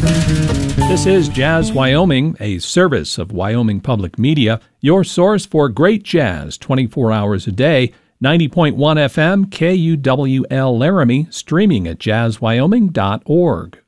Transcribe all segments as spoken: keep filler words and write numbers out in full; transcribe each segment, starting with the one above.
This is Jazz Wyoming, a service of Wyoming Public Media, your source for great jazz twenty-four hours a day. ninety point one F M, K U W L Laramie, streaming at jazz wyoming dot org.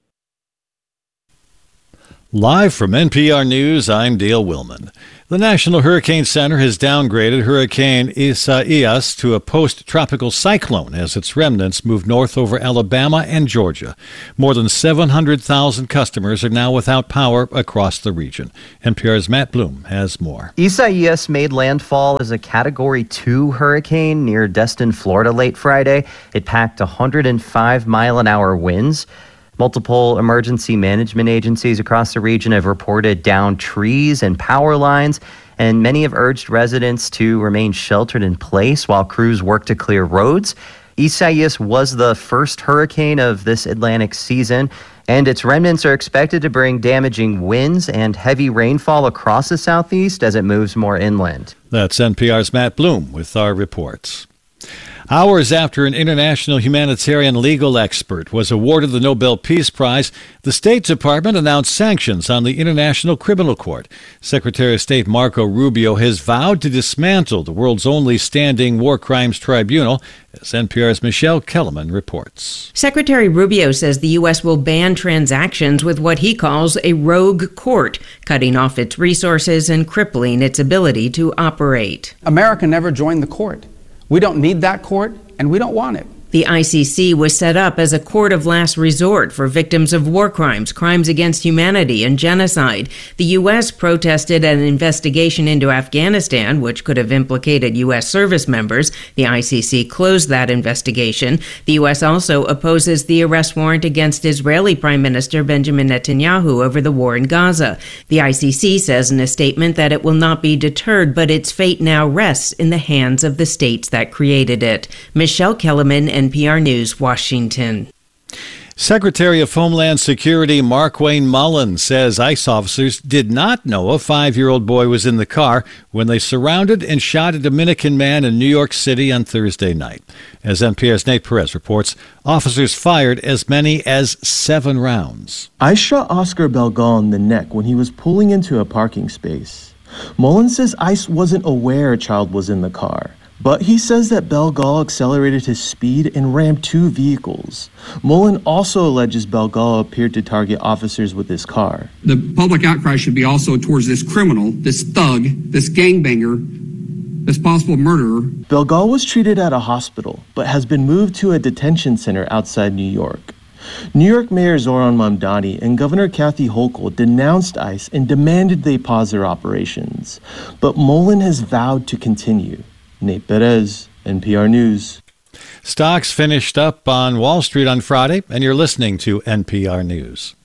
Live from N P R News, I'm Dale Willman. The National Hurricane Center has downgraded Hurricane Isaias to a post-tropical cyclone as its remnants move north over Alabama and Georgia. More than seven hundred thousand customers are now without power across the region. N P R's Matt Bloom has more. Isaias made landfall as a Category two hurricane near Destin, Florida late Friday. It packed one hundred five mile an hour winds. Multiple emergency management agencies across the region have reported downed trees and power lines, and many have urged residents to remain sheltered in place while crews work to clear roads. Isaias was the first hurricane of this Atlantic season, and its remnants are expected to bring damaging winds and heavy rainfall across the southeast as it moves more inland. That's N P R's Matt Bloom with our reports. Hours after an international humanitarian legal expert was awarded the Nobel Peace Prize, the State Department announced sanctions on the International Criminal Court. Secretary of State Marco Rubio has vowed to dismantle the world's only standing war crimes tribunal, as N P R's Michelle Kellerman reports. Secretary Rubio says the U S will ban transactions with what he calls a rogue court, cutting off its resources and crippling its ability to operate. America never joined the court. We don't need that court, and we don't want it. The I C C was set up as a court of last resort for victims of war crimes, crimes against humanity, and genocide. The U S protested an investigation into Afghanistan, which could have implicated U S service members. The I C C closed that investigation. The U S also opposes the arrest warrant against Israeli Prime Minister Benjamin Netanyahu over the war in Gaza. The I C C says in a statement that it will not be deterred, but its fate now rests in the hands of the states that created it. Michelle Kellerman, N P R News, Washington. Secretary of Homeland Security Markwayne Mullin says ICE officers did not know a five-year-old boy was in the car when they surrounded and shot a Dominican man in New York City on Thursday night. As N P R's Nate Perez reports, officers fired as many as seven rounds. ICE shot Oscar Belgal in the neck when he was pulling into a parking space. Mullin says ICE wasn't aware a child was in the car. But he says that Belgal accelerated his speed and rammed two vehicles. Mullin also alleges Belgal appeared to target officers with his car. The public outcry should be also towards this criminal, this thug, this gangbanger, this possible murderer. Belgal was treated at a hospital, but has been moved to a detention center outside New York. New York Mayor Zoran Mamdani and Governor Kathy Hochul denounced ICE and demanded they pause their operations. But Mullin has vowed to continue. Nate Perez, N P R News. Stocks finished up on Wall Street on Friday, and you're listening to N P R News.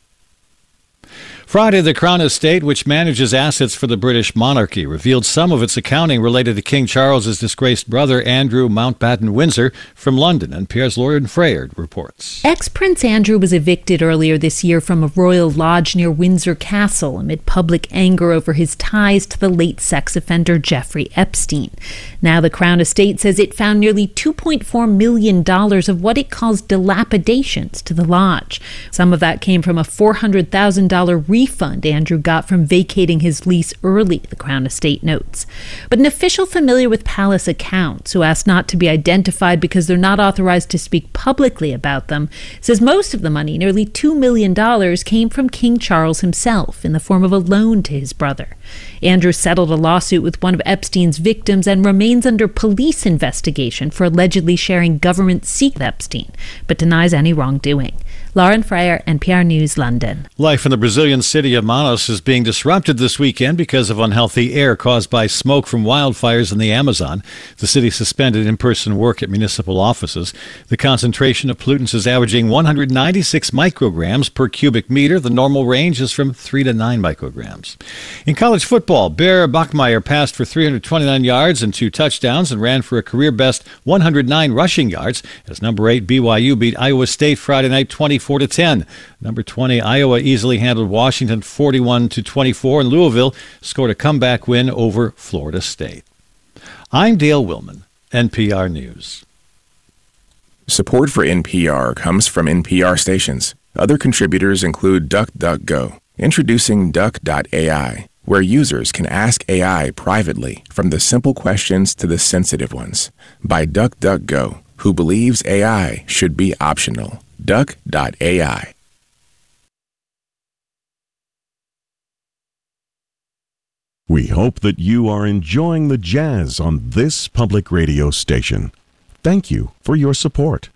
Friday, the Crown Estate, which manages assets for the British monarchy, revealed some of its accounting related to King Charles's disgraced brother, Andrew Mountbatten Windsor, from London. N P R's Lauren Freyard reports. Ex-Prince Andrew was evicted earlier this year from a royal lodge near Windsor Castle amid public anger over his ties to the late sex offender Jeffrey Epstein. Now the Crown Estate says it found nearly two point four million dollars of what it calls dilapidations to the lodge. Some of that came from a four hundred thousand dollars refund Andrew got from vacating his lease early, the Crown Estate notes. But an official familiar with palace accounts, who asked not to be identified because they're not authorized to speak publicly about them, says most of the money, nearly two million dollars, came from King Charles himself in the form of a loan to his brother. Andrew settled a lawsuit with one of Epstein's victims and remains under police investigation for allegedly sharing government secrets with Epstein, but denies any wrongdoing. Lauren Fryer, N P R News, London. Life in the Brazilian city of Manaus is being disrupted this weekend because of unhealthy air caused by smoke from wildfires in the Amazon. The city suspended in-person work at municipal offices. The concentration of pollutants is averaging one hundred ninety-six micrograms per cubic meter. The normal range is from three to nine micrograms. In college football, Bear Bachmeier passed for three hundred twenty-nine yards and two touchdowns and ran for a career-best one hundred nine rushing yards as number eight B Y U beat Iowa State Friday night twenty-four to ten. Number twenty, Iowa easily handled Washington forty-one to twenty-four, and Louisville scored a comeback win over Florida State. I'm Dale Willman, N P R News. Support for N P R comes from N P R stations. Other contributors include DuckDuckGo, introducing Duck dot A I, where users can ask A I privately from the simple questions to the sensitive ones, by DuckDuckGo, who believes A I should be optional. Duck dot A I. We hope that you are enjoying the jazz on this public radio station. Thank you for your support.